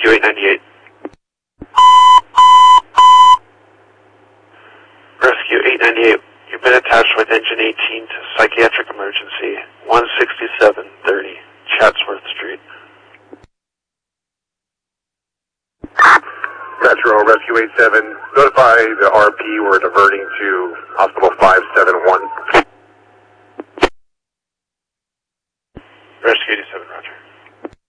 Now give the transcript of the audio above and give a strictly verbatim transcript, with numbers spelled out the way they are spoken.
Rescue eight ninety-eight. Rescue eight ninety-eight, you've been attached with engine eighteen to psychiatric emergency, one sixty-seven thirty, Chatsworth Street. Metro, Rescue eight seven, notify the R P we're diverting to Hospital five seven one. Rescue eighty-seven, roger.